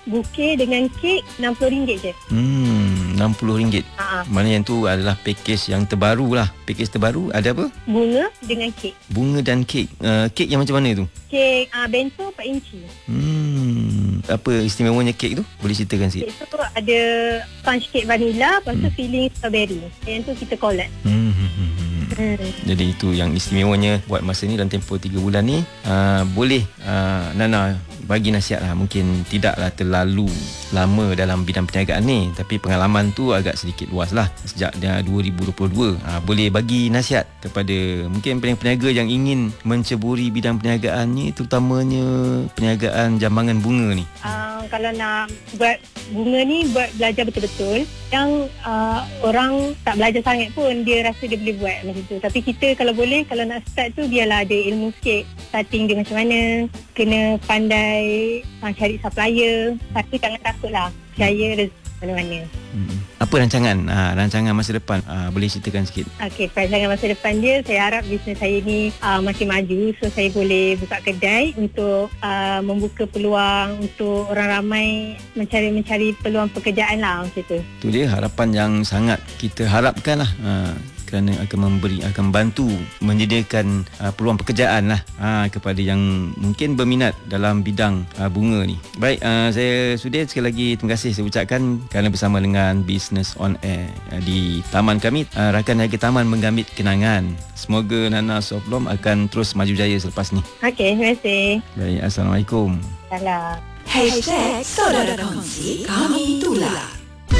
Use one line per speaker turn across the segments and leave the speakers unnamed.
bukeh dengan kek RM60 je.
RM60. Mana yang tu adalah pakej yang terbaru lah. Pakej terbaru ada apa?
Bunga dengan kek.
Bunga dan kek. Kek yang macam mana tu?
Kek bento 4 inci.
Apa istimewanya kek tu? Boleh ceritakan sikit?
Kek tu ada sponge cake vanilla, lepas tu filling strawberry. Yang tu kita collab.
Jadi itu yang istimewanya buat masa ni dalam tempoh 3 bulan ni. Boleh Nana bagi nasihat lah. Mungkin tidaklah terlalu lama dalam bidang perniagaan ni, tapi pengalaman tu agak sedikit luas lah sejak 2022. Boleh bagi nasihat kepada mungkin peniaga yang ingin menceburi bidang perniagaan ni, terutamanya perniagaan jambangan bunga ni.
Kalau nak buat bunga ni, buat belajar betul-betul. Yang orang tak belajar sangat pun dia rasa dia boleh buat macam tu. Tapi kita kalau boleh, kalau nak start tu biarlah ada ilmu sikit. Starting dia macam mana, kena pandai cari supplier. Tapi jangan takut lah, percaya rezeki mana-mana.
Apa rancangan masa depan? Boleh ceritakan sikit?
Okey, rancangan masa depan dia, saya harap bisnes saya ni makin maju. So saya boleh buka kedai untuk membuka peluang untuk orang ramai mencari peluang pekerjaan lah macam tu.
Tu dia harapan yang sangat kita harapkan lah. Kerana akan membantu menyediakan peluang pekerjaan lah kepada yang mungkin berminat dalam bidang bunga ni. Baik, saya Sudin, sekali lagi terima kasih saya ucapkan kerana bersama dengan Business on Air di taman kami, Rakan Niaga Taman Menggambit Kenangan. Semoga Nana Soflom akan terus maju jaya selepas ni.
Okey, terima kasih.
Baik, Assalamualaikum.
Salam.
#Saudara Kongsi, kami tular.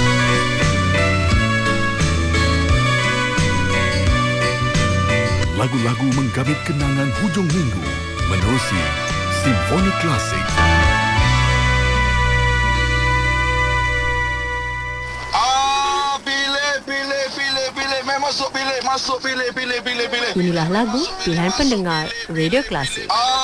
Lagu-lagu menggabit kenangan hujung minggu menerusi Simfoni Klasik.
Pilih. Masuk pilih.
Inilah lagu pilihan pendengar Radio Klasik.